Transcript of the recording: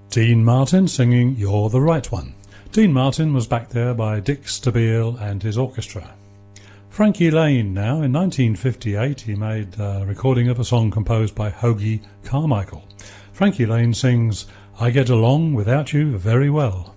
Dean Martin singing You're the Right One. Dean Martin was backed there by Dick Stabile and his orchestra. Frankie Lane now. In 1958 he made a recording of a song composed by Hoagy Carmichael. Frankie Lane sings I Get Along Without You Very Well.